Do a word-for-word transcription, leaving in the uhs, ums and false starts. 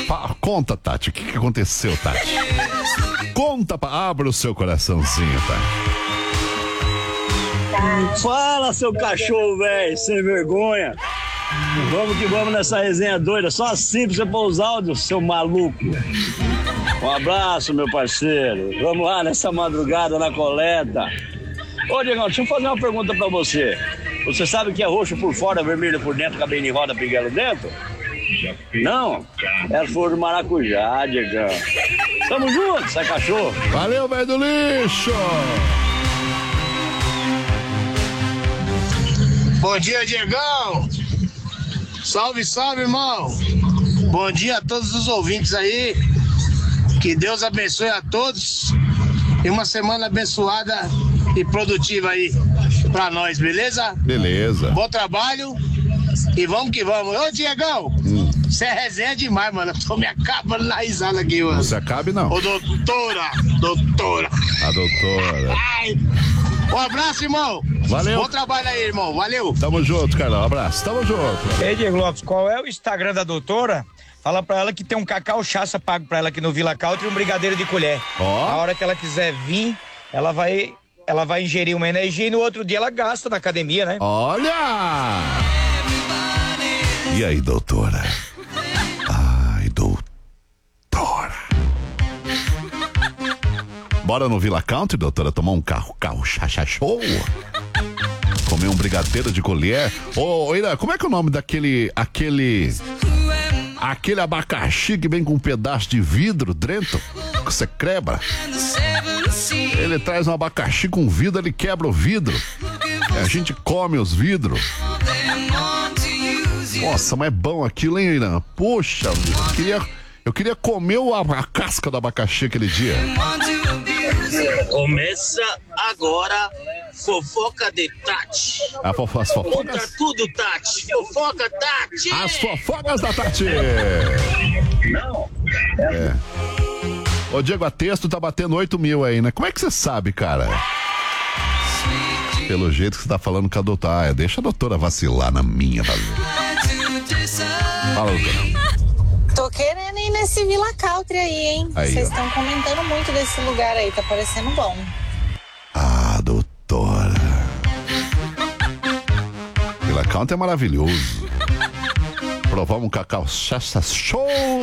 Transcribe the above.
Fa- conta, Tati, o que, que aconteceu, Tati? Conta, pa- abra o seu coraçãozinho, Tati. Fala, seu cachorro, velho, sem vergonha. Vamos que vamos nessa resenha doida. Só assim pra você pôr os áudios, seu maluco. Um abraço, meu parceiro. Vamos lá nessa madrugada na coleta. Ô, Diegão, deixa eu fazer uma pergunta pra você. Você sabe que é roxo por fora, vermelho por dentro, cabelo em roda, pinguelo dentro? Não? É flor do maracujá, Diegão. Tamo junto, sai cachorro. Valeu, velho do lixo! Bom dia, Diegão. Salve, salve, irmão. Bom dia a todos os ouvintes aí. Que Deus abençoe a todos. E uma semana abençoada e produtiva aí pra nós, beleza? Beleza. Bom trabalho e vamos que vamos. Ô, Diegão, você hum. é resenha demais, mano. Eu tô me acabando na risada aqui, mano. Não se acabe, não. Ô, doutora, doutora. A doutora. Ai. Um abraço, irmão. Valeu. Bom trabalho aí, irmão. Valeu. Tamo junto, Carlão. Um abraço. Tamo junto. Ei, Diego Lopes, qual é o Instagram da doutora? Fala pra ela que tem um cacau chaça pago pra ela aqui no Vila Country e um brigadeiro de colher. Ó. A hora que ela quiser vir, ela vai, ela vai ingerir uma energia e no outro dia ela gasta na academia, né? Olha! E aí, doutora? Ai, doutora. Bora no Vila Country, doutora, tomar um carro, carro chachachou? Comer um brigadeiro de colher? Ô, oh, Ira, como é que é o nome daquele, aquele, aquele abacaxi que vem com um pedaço de vidro dentro, que você quebra? Ele traz um abacaxi com vidro, ele quebra o vidro. E a gente come os vidros. Nossa, mas é bom aquilo, hein, Irã? Poxa, eu queria, eu queria comer a, a casca do abacaxi aquele dia. Começa agora, fofoca de Tati. A fofo, as Conta fofocas? tudo, Tati. Fofoca, Tati. As fofocas da Tati. É. Ô, Diego, a texto tá batendo oito mil aí, né? Como é que você sabe, cara? Pelo jeito que você tá falando com a doutora. Ah, deixa a doutora vacilar na minha, valeu. Fala, doutora. Tô querendo ir nesse Vila Country aí, hein? Aí, Vocês ó. estão comentando muito desse lugar aí, tá parecendo bom. Ah, doutora. Vila Country é maravilhoso. Provamos um cacau chacha show